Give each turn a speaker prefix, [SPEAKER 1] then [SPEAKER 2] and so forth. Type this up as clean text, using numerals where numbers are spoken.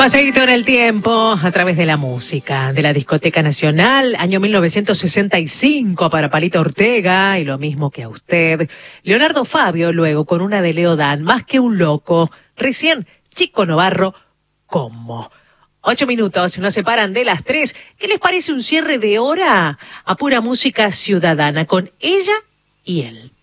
[SPEAKER 1] Paseíto en el tiempo a través de la música, de la Discoteca Nacional, año 1965 para Palito Ortega, y lo mismo que a usted. Leonardo Fabio, luego con una de Leo Dan, Más que un loco. Recién, Chico Novarro, ¿cómo? 8 minutos, nos separan de las 3. ¿Qué les parece un cierre de hora a pura música ciudadana con ella y él?